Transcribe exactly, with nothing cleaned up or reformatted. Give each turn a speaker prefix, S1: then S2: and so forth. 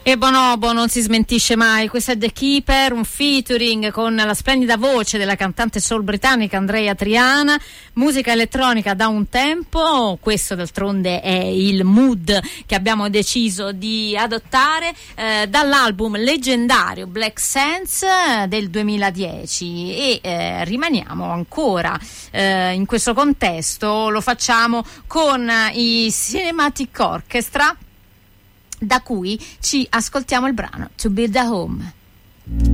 S1: E Bonobo non si smentisce mai. Questo è The Keeper, un featuring con la splendida voce della cantante soul britannica Andrea Triana, musica elettronica da un tempo. Questo d'altronde è il mood che abbiamo deciso di adottare, eh, dall'album leggendario Black Sands del duemiladieci, e eh, rimaniamo ancora eh, in questo contesto. Lo facciamo con i Cinematic Orchestra, da cui ci ascoltiamo il brano To Build a Home.